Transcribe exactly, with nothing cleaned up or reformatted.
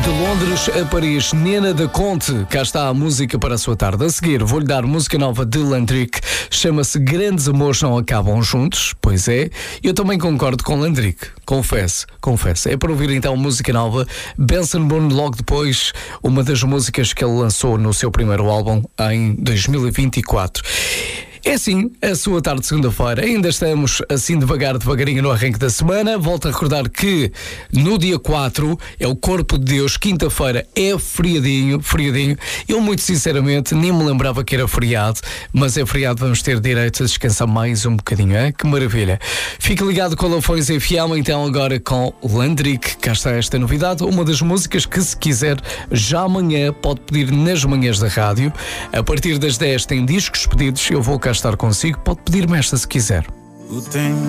De Londres a Paris, Nena da Conte. Cá está a música para a sua tarde. A seguir, vou-lhe dar música nova de Landrick. Chama-se Grandes Amores Não Acabam Juntos. Pois é, eu também concordo com Landrick. Confesso, confesso. É para ouvir então música nova. Benson Boone logo depois, uma das músicas que ele lançou no seu primeiro álbum em dois mil e vinte e quatro. É assim, a sua tarde de segunda-feira. Ainda estamos assim devagar, devagarinho no arranque da semana. Volto a recordar que no dia quatro é o Corpo de Deus, quinta-feira é feriadinho, feriadinho. Eu muito sinceramente nem me lembrava que era feriado, mas é feriado, vamos ter direito a descansar mais um bocadinho, é? Que maravilha. Fique ligado com a Lafões F M, então agora com Landrick. Cá está esta novidade, uma das músicas que se quiser já amanhã pode pedir nas manhãs da rádio. A partir das dez tem discos pedidos, eu vou cá estar consigo, pode pedir-me esta se quiser.